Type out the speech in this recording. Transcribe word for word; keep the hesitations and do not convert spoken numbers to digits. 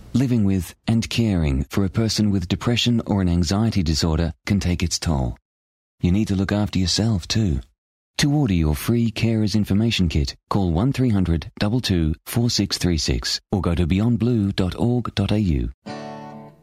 Living with and caring for a person with depression or an anxiety disorder can take its toll. You need to look after yourself too. To order your free Carers Information Kit, call one three hundred, two two, four six three six or go to beyond blue dot org dot a u.